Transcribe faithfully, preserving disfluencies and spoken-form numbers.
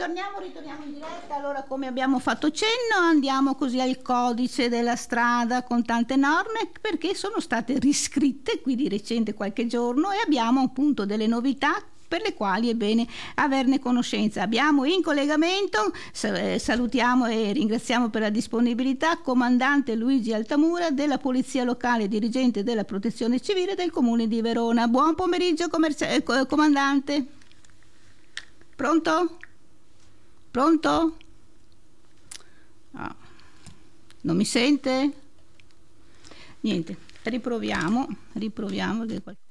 ritorniamo, ritorniamo in diretta. Allora, come abbiamo fatto cenno, andiamo così al codice della strada con tante norme, perché sono state riscritte qui di recente qualche giorno e abbiamo appunto delle novità per le quali è bene averne conoscenza. Abbiamo in collegamento, salutiamo e ringraziamo per la disponibilità, comandante Luigi Altamura della Polizia Locale, dirigente della Protezione Civile del Comune di Verona. Buon pomeriggio, commerci- comandante. Pronto? Pronto? Ah, non mi sente? Niente, riproviamo, riproviamo.